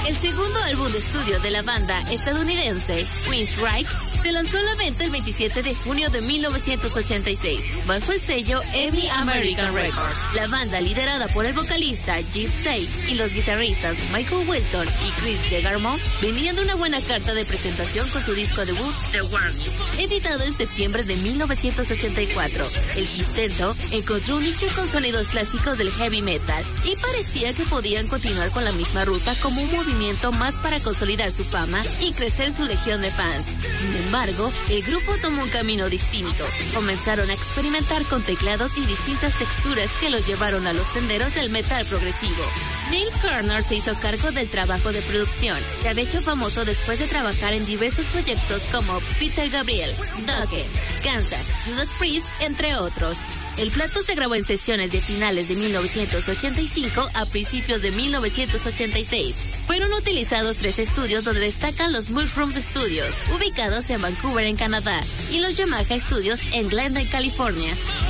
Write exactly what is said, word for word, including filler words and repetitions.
El segundo álbum de estudio de la banda estadounidense, Queensryche, se lanzó a la venta el veintisiete de junio de mil novecientos ochenta y seis, bajo el sello E M I American Records. La banda, liderada por el vocalista Jeff Tate y los guitarristas Michael Wilton y Chris DeGarmo, venían de una buena carta de presentación con su disco debut, The Worst, editado en septiembre de mil novecientos ochenta y cuatro. El quinteto encontró un nicho con sonidos clásicos del heavy metal y parecía que podían continuar con la misma ruta como un movimiento más para consolidar su fama y crecer su legión de fans. Sin embargo, el grupo tomó un camino distinto. Comenzaron a experimentar con teclados y distintas texturas que los llevaron a los senderos del metal progresivo. Neil Körner se hizo cargo del trabajo de producción. Se había hecho famoso después de trabajar en diversos proyectos como Peter Gabriel, Doggett, Kansas, Judas Priest, entre otros. El plato se grabó en sesiones de finales de mil novecientos ochenta y cinco a principios de mil novecientos ochenta y seis. Fueron utilizados tres estudios donde destacan los Mushrooms Studios, ubicados en Vancouver, en Canadá, y los Yamaha Studios en Glendale, California.